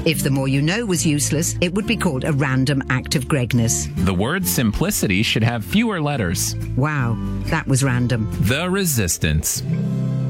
If the more you know was useless, it would be called a random act of Gregness. The word simplicity should have fewer letters. Wow, that was random. The Resistance.